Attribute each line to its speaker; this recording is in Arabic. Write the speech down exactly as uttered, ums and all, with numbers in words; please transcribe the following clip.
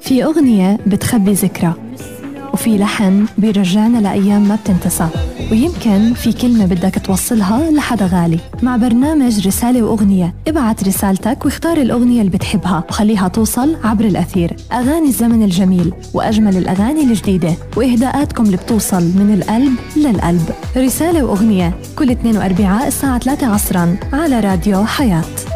Speaker 1: في أغنية بتخبي ذكرى، وفي لحن بيرجعنا لأيام ما بتنتسى، ويمكن في كلمة بدك توصلها لحدا غالي. مع برنامج رسالة وأغنية، ابعت رسالتك واختار الأغنية اللي بتحبها وخليها توصل عبر الأثير. أغاني الزمن الجميل وأجمل الأغاني الجديدة وإهداءاتكم اللي بتوصل من القلب للقلب. رسالة وأغنية كل اثنين وأربعاء الساعة ثلاثة عصراً على راديو حياة.